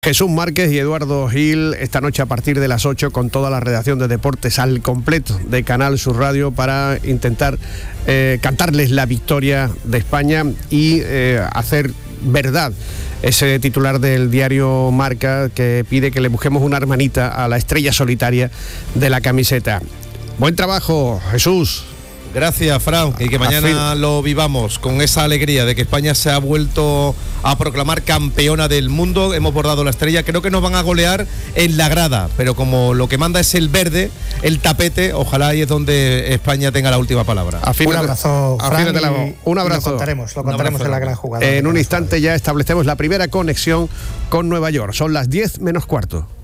Jesús Márquez y Eduardo Gil esta noche a partir de las 8 con toda la redacción de deportes al completo de Canal Sur Radio para intentar cantarles la victoria de España y hacer verdad ese titular del diario Marca que pide que le busquemos una hermanita a la estrella solitaria de la camiseta. Buen trabajo, Jesús. Gracias, Fran, y que mañana lo vivamos con esa alegría de que España se ha vuelto a proclamar campeona del mundo. Hemos bordado la estrella, creo que nos van a golear en la grada, pero como lo que manda es el verde, el tapete, ojalá ahí es donde España tenga la última palabra. Un abrazo, Fran, un abrazo. Lo contaremos en la gran jugada. En un instante ya establecemos la primera conexión con Nueva York. Son las 10 menos cuarto.